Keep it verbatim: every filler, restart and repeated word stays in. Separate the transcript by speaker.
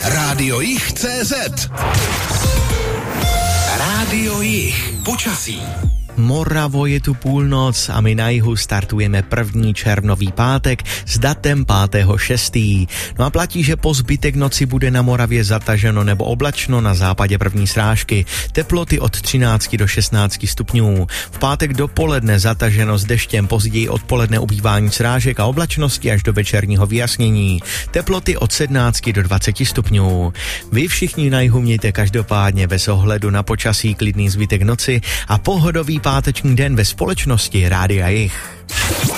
Speaker 1: Rádio Jich tečka cé zet. Rádio Jich. Počasí.
Speaker 2: Moravo, je tu půlnoc a my na jihu startujeme první červnový pátek s datem pátého šestého No a platí, že po zbytek noci bude na Moravě zataženo nebo oblačno, na západě první srážky. Teploty od třináct do šestnáct stupňů. V pátek dopoledne zataženo s deštěm, později odpoledne ubývání srážek a oblačnosti až do večerního vyjasnění. Teploty od sedmnáct do dvacet stupňů. Vy všichni na jihu mějte každopádně bez ohledu na počasí klidný zbytek noci a pohodový páteční den ve společnosti Rádia Jich.